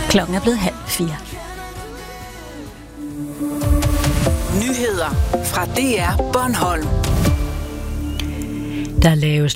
Klokken er blevet 3:30. Nyheder fra DR Bornholm. Der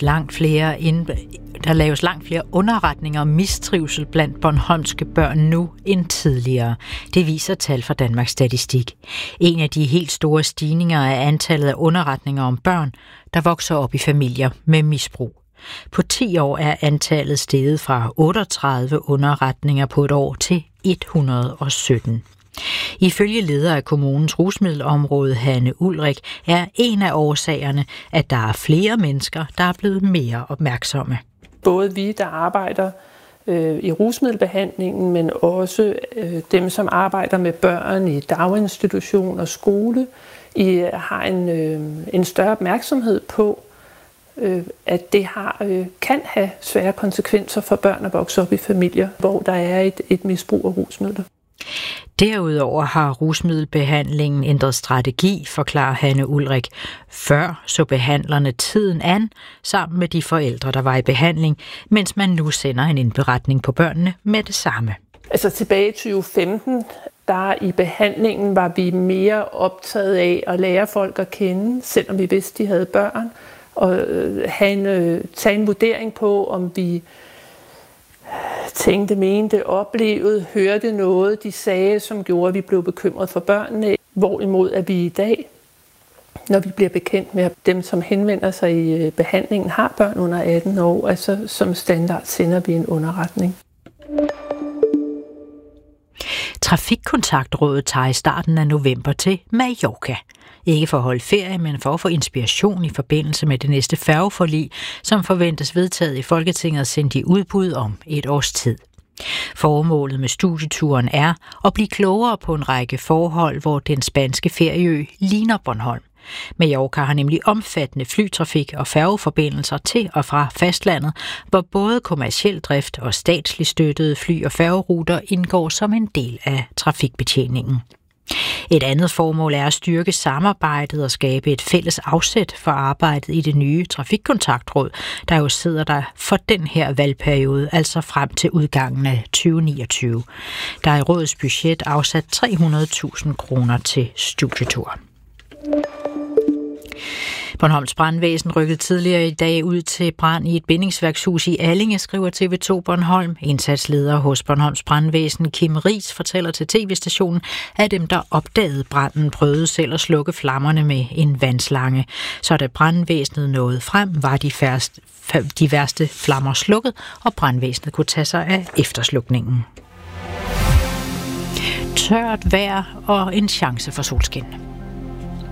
laves langt flere underretninger om mistrivsel blandt bornholmske børn nu end tidligere. Det viser tal fra Danmarks Statistik. En af de helt store stigninger er antallet af underretninger om børn, der vokser op i familier med misbrug. På 10 år er antallet steget fra 38 underretninger på et år til 117. Ifølge leder af kommunens rusmiddelområde, Hanne Ulrik, er en af årsagerne, at der er flere mennesker, der er blevet mere opmærksomme. Både vi, der arbejder i rusmiddelbehandlingen, men også dem, som arbejder med børn i daginstitution og skole, har en større opmærksomhed på, at det kan have svære konsekvenser for børn at vokse op i familier, hvor der er et misbrug af rusmidler. Derudover har rusmiddelbehandlingen ændret strategi, forklarer Hanne Ulrik. Før så behandlerne tiden an sammen med de forældre, der var i behandling, mens man nu sender en indberetning på børnene med det samme. Altså tilbage i 2015, der i behandlingen var vi mere optaget af at lære folk at kende, selvom vi vidste, de havde børn, og tage en vurdering på, om vi tænkte, mente, oplevede, hørte noget, de sagde, som gjorde, at vi blev bekymret for børnene. Hvorimod at vi i dag, når vi bliver bekendt med dem, som henvender sig i behandlingen, har børn under 18 år, altså som standard sender vi en underretning. Trafikkontaktrådet tager i starten af november til Mallorca. Ikke for at holde ferie, men for at få inspiration i forbindelse med det næste færgeforlig, som forventes vedtaget i Folketinget og sendt i udbud om et års tid. Formålet med studieturen er at blive klogere på en række forhold, hvor den spanske ferieø ligner Bornholm. Mallorca har nemlig omfattende flytrafik og færgeforbindelser til og fra fastlandet, hvor både kommerciel drift og statsligt støttede fly- og færgeruter indgår som en del af trafikbetjeningen. Et andet formål er at styrke samarbejdet og skabe et fælles afsæt for arbejdet i det nye trafikkontaktråd, der jo sidder der for den her valgperiode, altså frem til udgangen af 2029. Der er i rådets budget afsat 300.000 kroner til studietur. Bornholms Brandvæsen rykkede tidligere i dag ud til brand i et bindingsværkshus i Allinge, skriver TV2 Bornholm. Indsatsleder hos Bornholms Brandvæsen, Kim Riis, fortæller til tv-stationen, at dem, der opdagede branden, prøvede selv at slukke flammerne med en vandslange. Så da brandvæsenet nåede frem, var de værste flammer slukket, og brandvæsenet kunne tage sig af efterslukningen. Tørt vejr og en chance for solskin.